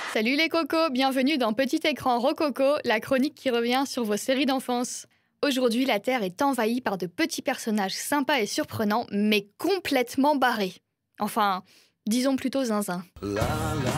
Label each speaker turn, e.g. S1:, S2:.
S1: Salut les cocos, bienvenue dans Petit Écran Rococo, la chronique qui revient sur vos séries d'enfance. Aujourd'hui, la Terre est envahie par de petits personnages sympas et surprenants, mais complètement barrés. Enfin, disons plutôt zinzin.
S2: La la